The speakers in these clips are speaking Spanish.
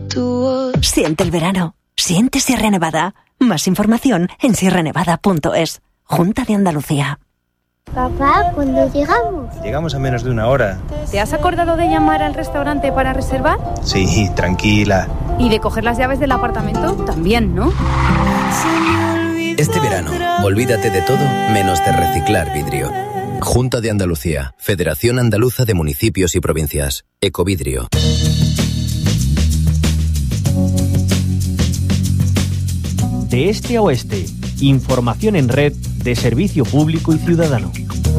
Siente el verano. Siente Sierra Nevada. Más información en sierranevada.es. Junta de Andalucía. Papá, ¿cuándo llegamos? Llegamos a menos de una hora. ¿Te has acordado de llamar al restaurante para reservar? Sí, tranquila. ¿Y de coger las llaves del apartamento? También, ¿no? Este verano, olvídate de todo menos de reciclar vidrio. Junta de Andalucía, Federación Andaluza de Municipios y Provincias, Ecovidrio. De este a oeste, información en red de servicio público y ciudadano.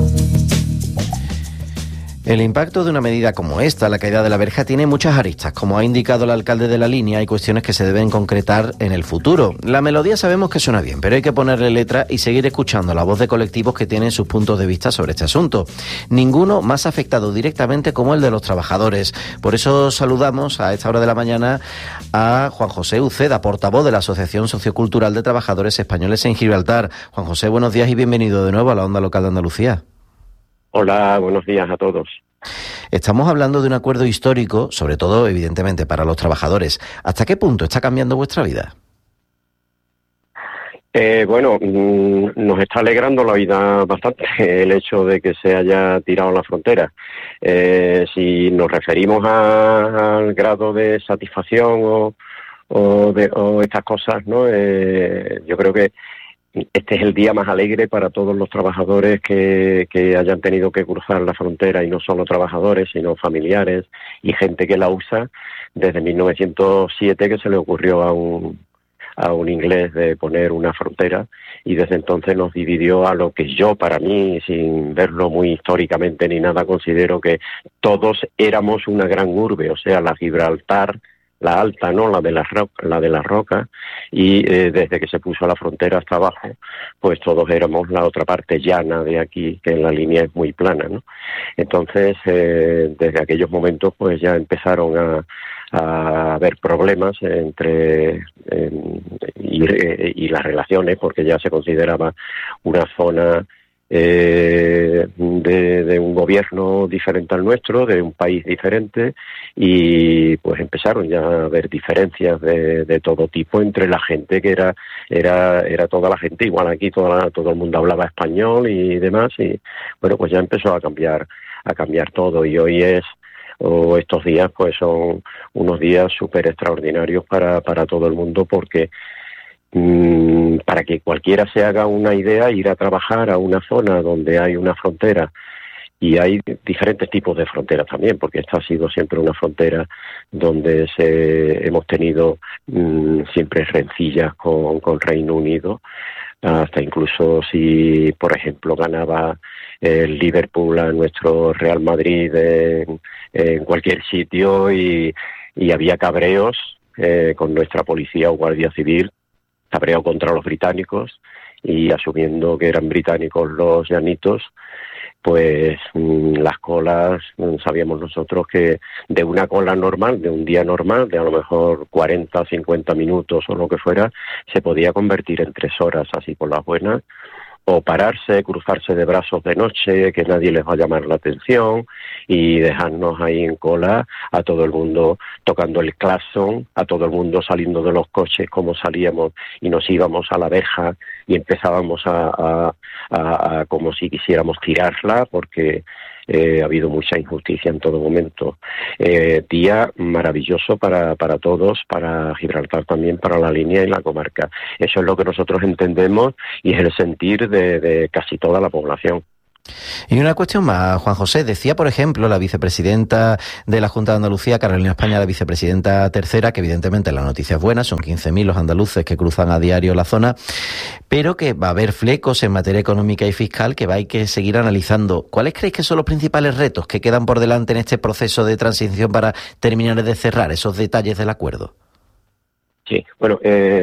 El impacto de una medida como esta, la caída de la verja, tiene muchas aristas. Como ha indicado el alcalde de La Línea, hay cuestiones que se deben concretar en el futuro. La melodía sabemos que suena bien, pero hay que ponerle letra y seguir escuchando la voz de colectivos que tienen sus puntos de vista sobre este asunto. Ninguno más afectado directamente como el de los trabajadores. Por eso saludamos a esta hora de la mañana a Juan José Uceda, portavoz de la Asociación Sociocultural de Trabajadores Españoles en Gibraltar. Juan José, buenos días y bienvenido de nuevo a la Onda Local de Andalucía. Hola, buenos días a todos. Estamos hablando de un acuerdo histórico, sobre todo, evidentemente, para los trabajadores. ¿Hasta qué punto está cambiando vuestra vida? Nos está alegrando la vida bastante el hecho de que se haya tirado la frontera. Si nos referimos al grado de satisfacción o estas cosas, ¿no? Yo creo que este es el día más alegre para todos los trabajadores que hayan tenido que cruzar la frontera, y no solo trabajadores, sino familiares y gente que la usa desde 1907, que se le ocurrió a un inglés de poner una frontera, y desde entonces nos dividió a lo que yo, para mí, sin verlo muy históricamente ni nada, considero que todos éramos una gran urbe, o sea, la Gibraltar, la alta, ¿no? La de la roca, y desde que se puso la frontera hasta abajo, pues todos éramos la otra parte llana de aquí, que en La Línea es muy plana, ¿no? Entonces, desde aquellos momentos, pues ya empezaron a haber problemas y las relaciones, porque ya se consideraba una zona de un gobierno diferente al nuestro, de un país diferente, y pues empezaron ya a haber diferencias de todo tipo entre la gente, que era toda la gente igual aquí, todo el mundo hablaba español y demás, y bueno, pues ya empezó a cambiar todo, y hoy estos días pues son unos días súper extraordinarios para todo el mundo, porque para que cualquiera se haga una idea, ir a trabajar a una zona donde hay una frontera, y hay diferentes tipos de fronteras también, porque esta ha sido siempre una frontera donde hemos tenido siempre rencillas con Reino Unido, hasta incluso si, por ejemplo, ganaba el Liverpool a nuestro Real Madrid en cualquier sitio, y había cabreos con nuestra policía o guardia civil, cabreo contra los británicos, y asumiendo que eran británicos los llanitos, pues las colas, sabíamos nosotros que de una cola normal, de un día normal, de a lo mejor 40 o 50 minutos o lo que fuera, se podía convertir en 3 horas, así por las buenas, o pararse, cruzarse de brazos de noche, que nadie les va a llamar la atención, y dejarnos ahí en cola a todo el mundo tocando el claxon, a todo el mundo saliendo de los coches como salíamos, y nos íbamos a la verja y empezábamos a como si quisiéramos tirarla, porque ha habido mucha injusticia en todo momento. Día maravilloso para todos, para Gibraltar también, para La Línea y la comarca. Eso es lo que nosotros entendemos, y es el sentir de casi toda la población. Y una cuestión más, Juan José. Decía, por ejemplo, la vicepresidenta de la Junta de Andalucía, Carolina España, la vicepresidenta tercera, que evidentemente la noticia es buena, son 15.000 los andaluces que cruzan a diario la zona, pero que va a haber flecos en materia económica y fiscal que hay que seguir analizando. ¿Cuáles creéis que son los principales retos que quedan por delante en este proceso de transición para terminar de cerrar esos detalles del acuerdo? Sí, bueno,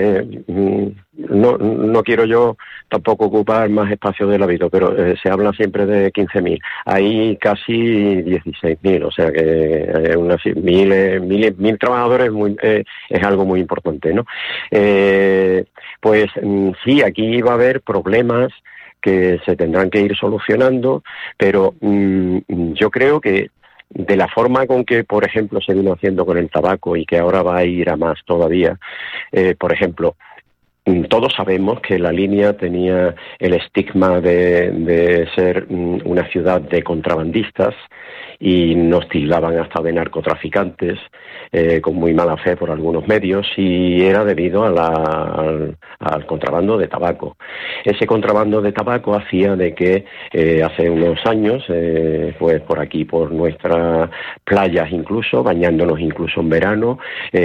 no quiero yo tampoco ocupar más espacio del hábito, pero se habla siempre de 15.000. Hay casi 16.000, o sea que unas 1.000 trabajadores es algo muy importante, ¿no? Pues sí, aquí va a haber problemas que se tendrán que ir solucionando, pero yo creo que de la forma con que, por ejemplo, se vino haciendo con el tabaco y que ahora va a ir a más todavía, por ejemplo, todos sabemos que La Línea tenía el estigma de ser una ciudad de contrabandistas y nos tildaban hasta de narcotraficantes, con muy mala fe por algunos medios, y era debido al contrabando de tabaco. Ese contrabando de tabaco hacía de que hace unos años, pues por aquí, por nuestras playas incluso, bañándonos incluso en verano,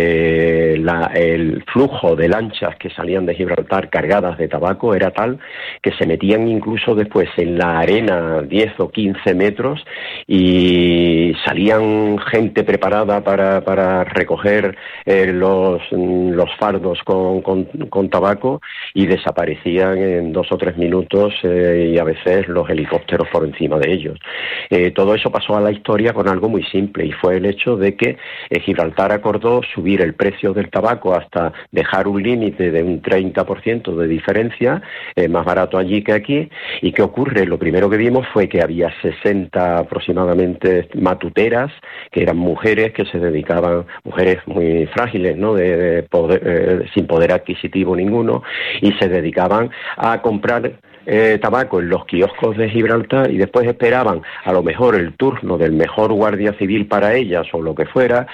el flujo de lanchas que salían de Gibraltar cargadas de tabaco era tal que se metían incluso después en la arena 10 o 15 metros y salían gente preparada para recoger los fardos con tabaco y desaparecían en 2 o 3 minutos y a veces los helicópteros por encima de ellos. Todo eso pasó a la historia con algo muy simple y fue el hecho de que Gibraltar acordó subir el precio del tabaco hasta dejar un límite de un 30% de diferencia, más barato allí que aquí. ¿Y qué ocurre? Lo primero que vimos fue que había 60 aproximadamente matuteras, que eran mujeres que se dedicaban, mujeres muy frágiles, ¿no?, de poder, sin poder adquisitivo ninguno, y se dedicaban a comprar tabaco en los kioscos de Gibraltar y después esperaban a lo mejor el turno del mejor guardia civil para ellas o lo que fuera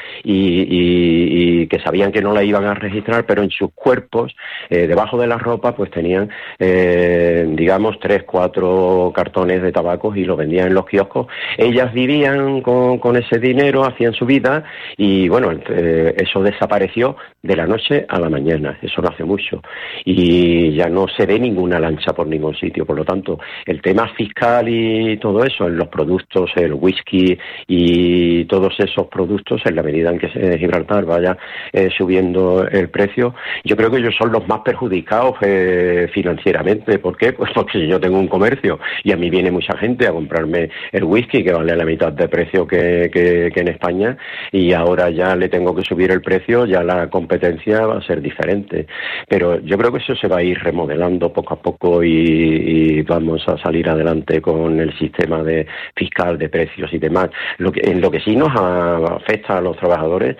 y que sabían que no la iban a registrar, pero en sus cuerpos, debajo de la ropa, pues tenían digamos 3-4 cartones de tabaco y lo vendían en los kioscos. Ellas vivían con ese dinero, hacían su vida y bueno, eso desapareció de la noche a la mañana, eso no hace mucho y ya no se ve ninguna lancha por ningún sitio. Por lo tanto, el tema fiscal y todo eso en los productos, el whisky y todos esos productos, en la medida en que Gibraltar vaya subiendo el precio, yo creo que ellos son los más perjudicados financieramente. ¿Por qué? Pues porque yo tengo un comercio y a mí viene mucha gente a comprarme el whisky que vale la mitad de precio que en España y ahora ya le tengo que subir el precio, ya la competencia va a ser diferente. Pero yo creo que eso se va a ir remodelando poco a poco y vamos a salir adelante con el sistema fiscal de precios y demás. En lo que sí nos afecta a los trabajadores,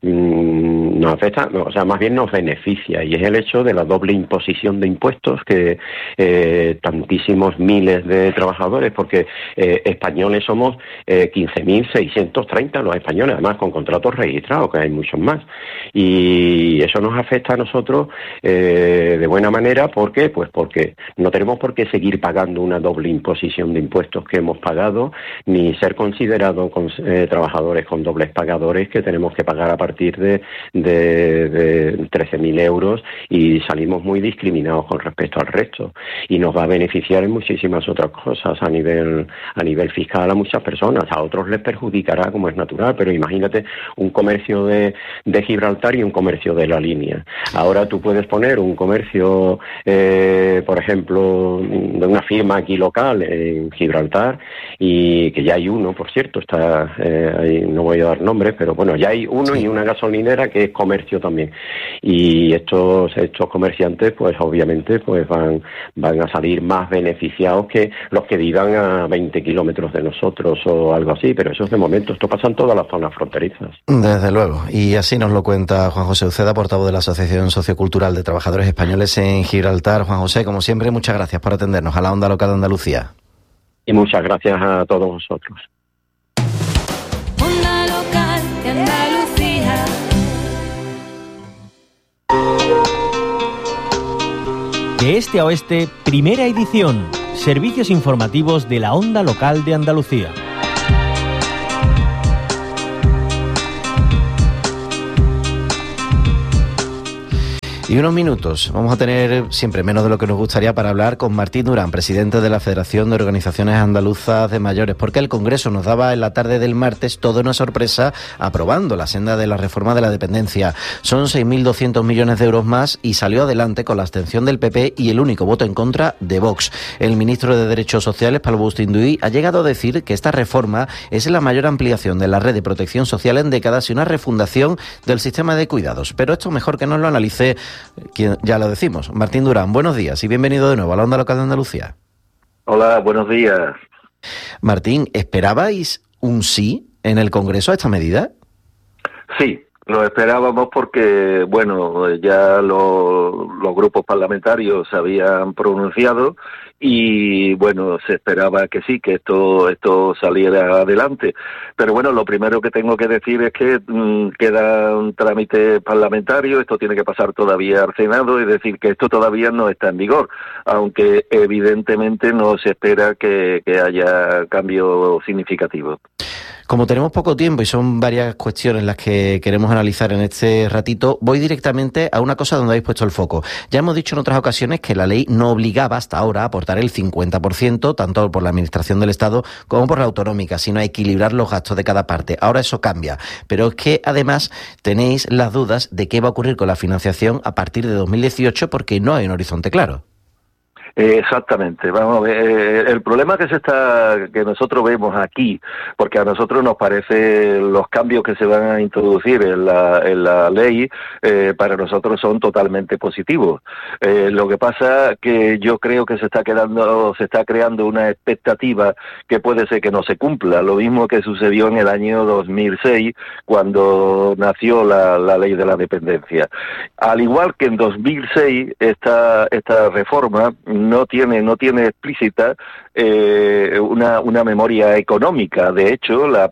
nos afecta, o sea, más bien nos beneficia, y es el hecho de la doble imposición de impuestos que tantísimos miles de trabajadores, porque españoles somos 15.630 los españoles, además con contratos registrados, que hay muchos más, y eso nos afecta a nosotros de buena manera. ¿Por qué? Pues porque no tenemos por qué seguir pagando una doble imposición de impuestos que hemos pagado, ni ser considerados trabajadores con dobles pagadores que tenemos que pagar a partir de 13.000 euros y salimos muy discriminados con respecto al resto. Y nos va a beneficiar en muchísimas otras cosas a nivel fiscal a muchas personas. A otros les perjudicará, como es natural, pero imagínate un comercio de Gibraltar y un comercio de La Línea. Ahora tú puedes poner un comercio, por ejemplo, de una firma aquí local en Gibraltar, y que ya hay uno, por cierto, está ahí, no voy a dar nombres, pero bueno, ya hay uno, sí, y una gasolinera que es comercio también, y estos comerciantes pues obviamente pues van a salir más beneficiados que los que vivan a 20 kilómetros de nosotros o algo así, pero eso es de momento, esto pasa en todas las zonas fronterizas. Desde luego, y así nos lo cuenta Juan José Uceda, portavoz de la Asociación Sociocultural de Trabajadores Españoles en Gibraltar. Juan José, como siempre, muchas gracias por atendernos a la Onda Local de Andalucía. Y muchas gracias a todos vosotros. Onda Local de Andalucía. De este a oeste, primera edición. Servicios informativos de la Onda Local de Andalucía. Y unos minutos, vamos a tener siempre menos de lo que nos gustaría para hablar con Martín Durán, presidente de la Federación de Organizaciones Andaluzas de Mayores, porque el Congreso nos daba en la tarde del martes toda una sorpresa aprobando la senda de la reforma de la dependencia. Son 6.200 millones de euros más y salió adelante con la abstención del PP y el único voto en contra de Vox. El ministro de Derechos Sociales, Pablo Bustinduy, ha llegado a decir que esta reforma es la mayor ampliación de la red de protección social en décadas y una refundación del sistema de cuidados. Pero esto mejor que nos lo analice quien ya lo decimos, Martín Durán. Buenos días y bienvenido de nuevo a la Onda Local de Andalucía. Hola, buenos días. Martín, ¿esperabais un sí en el Congreso a esta medida? Sí, lo esperábamos porque, bueno, ya los grupos parlamentarios se habían pronunciado y, bueno, se esperaba que sí, que esto saliera adelante. Pero, bueno, lo primero que tengo que decir es que queda un trámite parlamentario, esto tiene que pasar todavía al Senado, es decir, que esto todavía no está en vigor, aunque evidentemente no se espera que haya cambio significativo. Como tenemos poco tiempo y son varias cuestiones las que queremos analizar en este ratito, voy directamente a una cosa donde habéis puesto el foco. Ya hemos dicho en otras ocasiones que la ley no obligaba hasta ahora a aportar el 50%, tanto por la Administración del Estado como por la autonómica, sino a equilibrar los gastos de cada parte. Ahora eso cambia, pero es que además tenéis las dudas de qué va a ocurrir con la financiación a partir de 2018 porque no hay un horizonte claro. Exactamente, vamos a ver, el problema que nosotros vemos aquí, porque a nosotros nos parece los cambios que se van a introducir en la ley, para nosotros son totalmente positivos. Lo que pasa que yo creo que se está creando una expectativa que puede ser que no se cumpla, lo mismo que sucedió en el año 2006 cuando nació la ley de la dependencia. Al igual que en 2006 esta reforma no tiene explícita una memoria económica. De hecho, el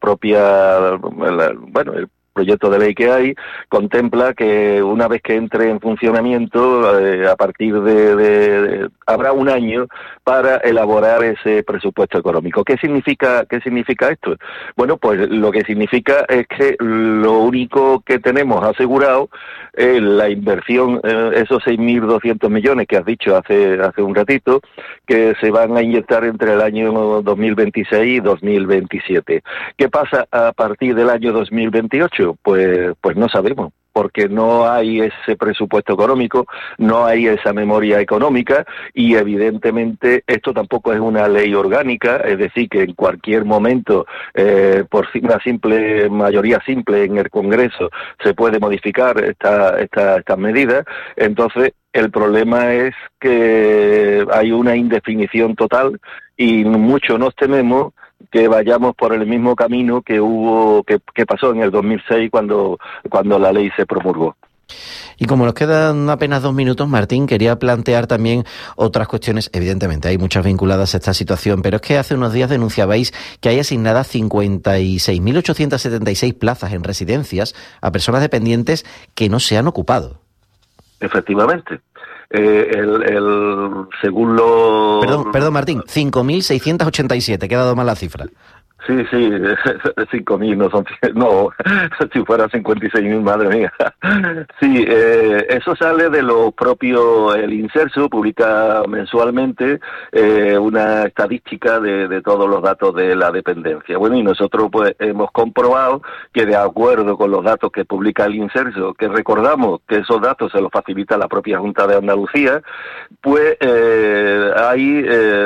proyecto de ley que hay contempla que una vez que entre en funcionamiento, a partir de habrá un año para elaborar ese presupuesto económico. ¿Qué significa esto? Bueno, pues lo que significa es que lo único que tenemos asegurado es la inversión, esos 6.200 millones que has dicho hace un ratito, que se van a inyectar entre el año 2026 y 2027. ¿Qué pasa a partir del año 2028? Pues no sabemos, porque no hay ese presupuesto económico, no hay esa memoria económica y evidentemente esto tampoco es una ley orgánica, es decir, que en cualquier momento, por una mayoría simple en el Congreso, se puede modificar estas medidas. Entonces, el problema es que hay una indefinición total y mucho nos tememos que vayamos por el mismo camino que pasó en el 2006 cuando la ley se promulgó. Y como nos quedan apenas 2 minutos, Martín, quería plantear también otras cuestiones. Evidentemente, hay muchas vinculadas a esta situación, pero es que hace unos días denunciabais que hay asignadas 56.876 plazas en residencias a personas dependientes que no se han ocupado. Efectivamente. Según lo... Perdón, Martín, 5.687, que he dado mal la cifra. Sí, 5.000 no son... No, si fuera 56.000, madre mía. Sí, eso sale de lo propio, el Inserso publica mensualmente una estadística de todos los datos de la dependencia. Bueno, y nosotros pues hemos comprobado que de acuerdo con los datos que publica el Inserso, que recordamos que esos datos se los facilita la propia Junta de Andalucía, pues hay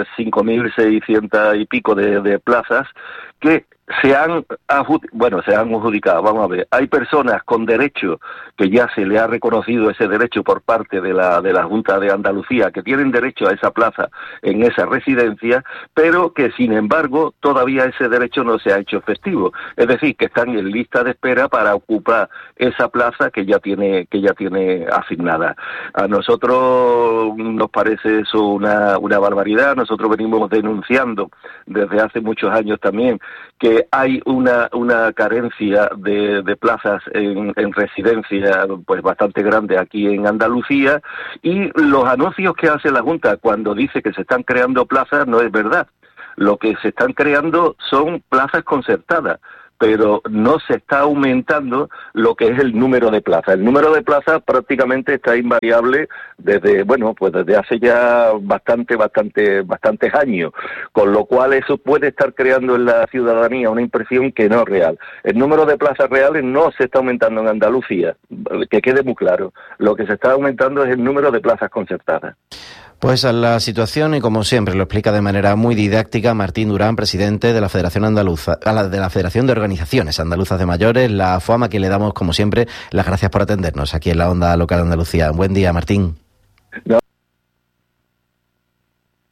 5.600 y pico de plazas que se han adjudicado. Vamos a ver, hay personas con derecho que ya se le ha reconocido ese derecho por parte de la Junta de Andalucía, que tienen derecho a esa plaza en esa residencia, pero que sin embargo todavía ese derecho no se ha hecho efectivo, es decir, que están en lista de espera para ocupar esa plaza que ya tiene asignada. A nosotros nos parece eso una barbaridad. Nosotros venimos denunciando desde hace muchos años también que hay una carencia de plazas en residencia pues bastante grande aquí en Andalucía, y los anuncios que hace la Junta cuando dice que se están creando plazas no es verdad. Lo que se están creando son plazas concertadas, pero no se está aumentando lo que es el número de plazas. El número de plazas prácticamente está invariable desde hace ya bastantes años, con lo cual eso puede estar creando en la ciudadanía una impresión que no es real. El número de plazas reales no se está aumentando en Andalucía, que quede muy claro. Lo que se está aumentando es el número de plazas concertadas. Pues a la situación, y como siempre lo explica de manera muy didáctica Martín Durán, presidente de la Federación Andaluza, de la Federación de Organizaciones Andaluzas de Mayores, la FOAM, a quien le damos, como siempre, las gracias por atendernos aquí en la Onda Local de Andalucía. Buen día, Martín.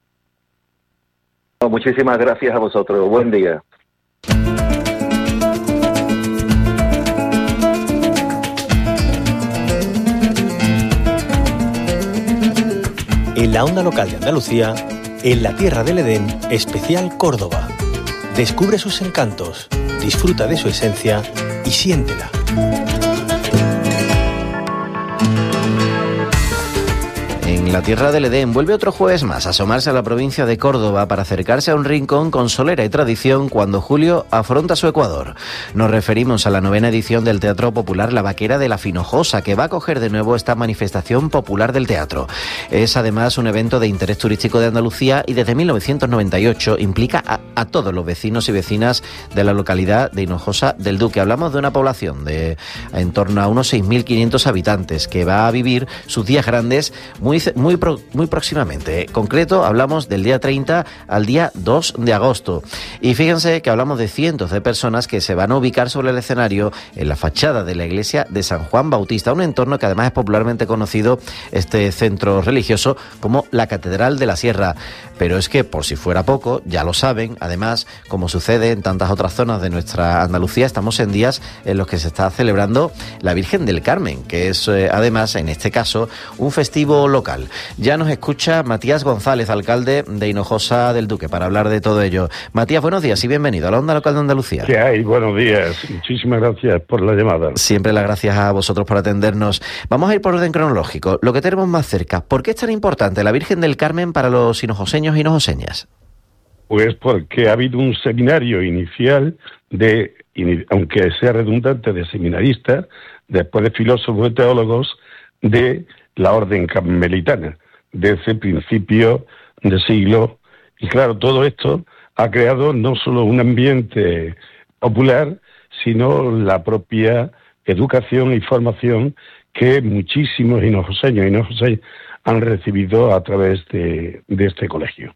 Muchísimas gracias a vosotros. Buen día. En la onda local de Andalucía, en la Tierra del Edén, especial Córdoba. Descubre sus encantos, disfruta de su esencia y siéntela. En la Tierra del Edén vuelve otro jueves más a asomarse a la provincia de Córdoba para acercarse a un rincón con solera y tradición cuando julio afronta su Ecuador. Nos referimos a la 9ª edición del Teatro Popular La Vaquera de la Finojosa, que va a acoger de nuevo esta manifestación popular del teatro. Es además un evento de interés turístico de Andalucía y desde 1998 implica a todos los vecinos y vecinas de la localidad de Hinojosa del Duque. Hablamos de una población de en torno a unos 6.500 habitantes que va a vivir sus días grandes muy próximamente. En concreto, hablamos del día 30 al día 2 de agosto. Y fíjense que hablamos de cientos de personas que se van a ubicar sobre el escenario en la fachada de la iglesia de San Juan Bautista, un entorno que además es popularmente conocido, este centro religioso, como la Catedral de la Sierra. Pero es que, por si fuera poco, ya lo saben, además, como sucede en tantas otras zonas de nuestra Andalucía, estamos en días en los que se está celebrando la Virgen del Carmen, que es además, en este caso, un festivo local. Ya nos escucha Matías González, alcalde de Hinojosa del Duque, para hablar de todo ello. Matías, buenos días y bienvenido a la Onda Local de Andalucía. ¿Qué hay? Buenos días. Muchísimas gracias por la llamada. Siempre las gracias a vosotros por atendernos. Vamos a ir por orden cronológico. Lo que tenemos más cerca. ¿Por qué es tan importante la Virgen del Carmen para los hinojoseños y hinojoseñas? Pues porque ha habido un seminario inicial aunque sea redundante, de seminaristas, después de filósofos y teólogos de la orden carmelitana, desde principio de siglo. Y claro, todo esto ha creado no solo un ambiente popular, sino la propia educación y formación que muchísimos hinojoseños y hinojoseñas han recibido a través de este colegio.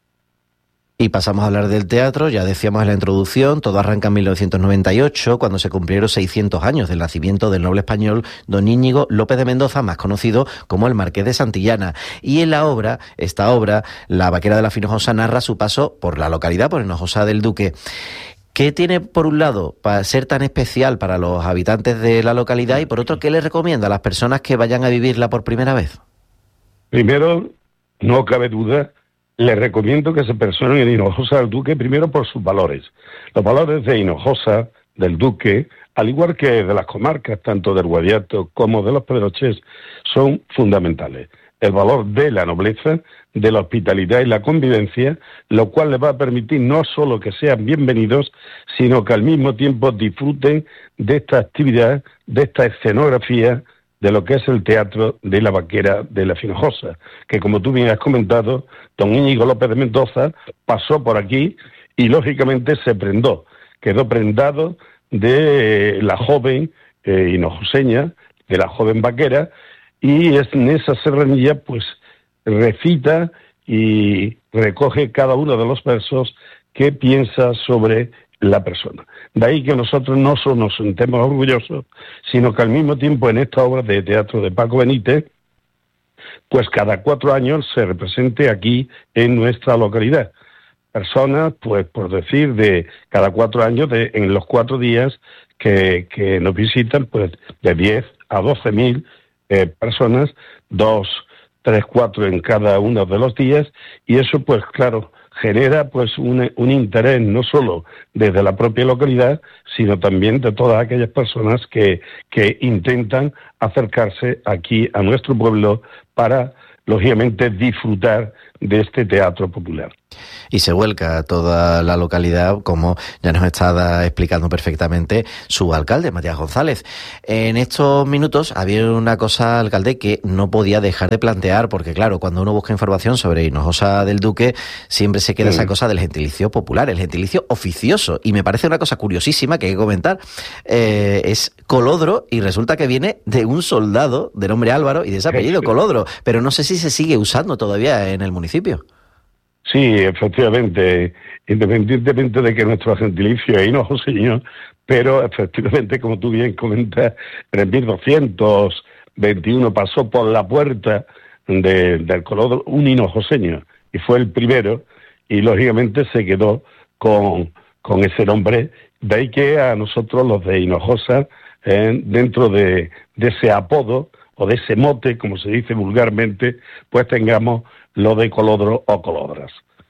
Y pasamos a hablar del teatro. Ya decíamos en la introducción, todo arranca en 1998, cuando se cumplieron 600 años del nacimiento del noble español don Íñigo López de Mendoza, más conocido como el Marqués de Santillana. Y en esta obra, La Vaquera de la Finojosa narra su paso por la localidad, por Hinojosa del Duque. ¿Qué tiene, por un lado, para ser tan especial para los habitantes de la localidad y, por otro, qué le recomienda a las personas que vayan a vivirla por primera vez? Primero, no cabe duda, les recomiendo que se personen en Hinojosa del Duque, primero por sus valores. Los valores de Hinojosa del Duque, al igual que de las comarcas, tanto del Guadiato como de los Pedroches, son fundamentales. El valor de la nobleza, de la hospitalidad y la convivencia, lo cual les va a permitir no solo que sean bienvenidos, sino que al mismo tiempo disfruten de esta actividad, de esta escenografía, de lo que es el teatro de la Vaquera de la Finojosa, que, como tú bien has comentado, don Íñigo López de Mendoza pasó por aquí y lógicamente quedó prendado de la joven hinojoseña, de la joven vaquera, y en esa serranía pues recita y recoge cada uno de los versos que piensa sobre la persona. De ahí que nosotros no solo nos sentemos orgullosos, sino que al mismo tiempo en esta obra de teatro de Paco Benítez, pues cada 4 años se represente aquí en nuestra localidad. Personas, pues por decir, de cada 4 años, en los 4 días que nos visitan, pues de 10 a 12.000 personas, 2, 3, 4 en cada uno de los días, y eso pues claro, genera pues un interés no solo desde la propia localidad, sino también de todas aquellas personas que intentan acercarse aquí a nuestro pueblo para, lógicamente, disfrutar de este teatro popular. Y se vuelca toda la localidad, como ya nos está explicando perfectamente su alcalde, Matías González. En estos minutos había una cosa, alcalde, que no podía dejar de plantear, porque claro, cuando uno busca información sobre Hinojosa del Duque, siempre se queda esa cosa del gentilicio popular, el gentilicio oficioso, y me parece una cosa curiosísima que hay que comentar. Es Colodro, y resulta que viene de un soldado de nombre Álvaro y de ese apellido, Colodro, pero no sé si se sigue usando todavía en el municipio. Sí, efectivamente, independientemente de que nuestro gentilicio es hinojoseño, pero efectivamente, como tú bien comentas, en el 1221 pasó por la puerta del Colodro un hinojoseño, y fue el primero, y lógicamente se quedó con ese nombre. De ahí que a nosotros, los de Hinojosa, dentro de ese apodo, o de ese mote, como se dice vulgarmente, pues tengamos lo de colodro o colodras.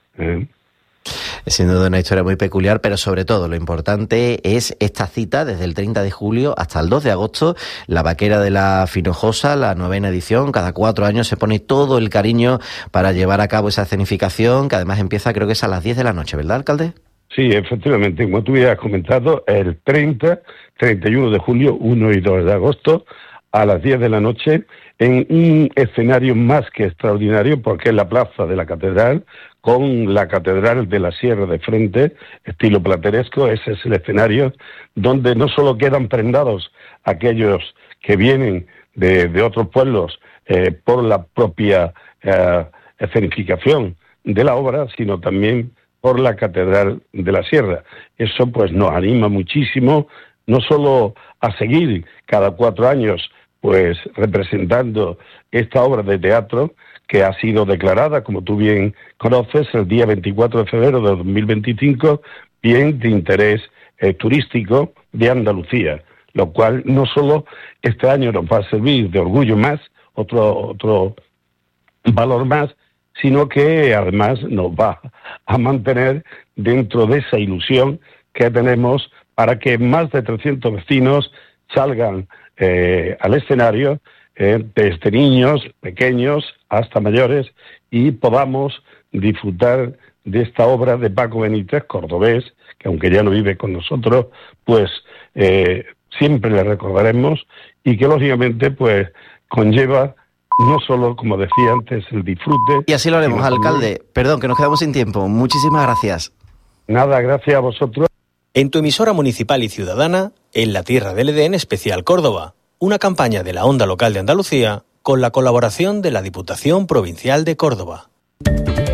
Es sin duda una historia muy peculiar, pero sobre todo lo importante es esta cita desde el 30 de julio hasta el 2 de agosto, la vaquera de la Finojosa, la 9ª edición. Cada 4 años se pone todo el cariño para llevar a cabo esa escenificación, que además empieza, creo que es a las 10 de la noche, ¿verdad, alcalde? Sí, efectivamente, como tú ya has comentado, el 30, 31 de julio, 1 y 2 de agosto, a las 10 de la noche, en un escenario más que extraordinario, porque es la plaza de la catedral, con la catedral de la Sierra de frente, estilo plateresco. Ese es el escenario donde no solo quedan prendados aquellos que vienen de otros pueblos por la propia escenificación de la obra, sino también por la catedral de la Sierra. Eso pues nos anima muchísimo, no solo a seguir cada 4 años pues representando esta obra de teatro, que ha sido declarada, como tú bien conoces, el día 24 de febrero de 2025, bien de interés turístico de Andalucía, lo cual no solo este año nos va a servir de orgullo más, otro valor más, sino que además nos va a mantener dentro de esa ilusión que tenemos para que más de 300 vecinos salgan al escenario, desde niños pequeños hasta mayores, y podamos disfrutar de esta obra de Paco Benítez, cordobés, que aunque ya no vive con nosotros, pues siempre le recordaremos, y que lógicamente pues conlleva no solo, como decía antes, el disfrute. Y así lo haremos, alcalde. Perdón, que nos quedamos sin tiempo. Muchísimas gracias. Nada, gracias a vosotros. En tu emisora municipal y ciudadana, en la Tierra del Edén Especial Córdoba, una campaña de la Onda Local de Andalucía con la colaboración de la Diputación Provincial de Córdoba.